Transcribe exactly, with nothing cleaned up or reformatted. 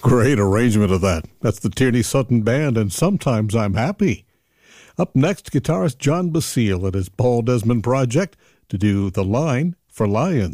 Great arrangement of that. That's the Tierney Sutton Band, and Sometimes I'm Happy. Up next, guitarist John Basile at his Paul Desmond Project to do The Line for Lions.